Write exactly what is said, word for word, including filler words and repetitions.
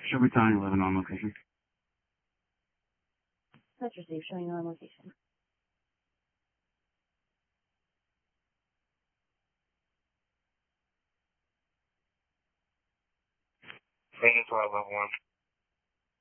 Show me time eleven on location. That's received, showing you on location. Phoenix level one.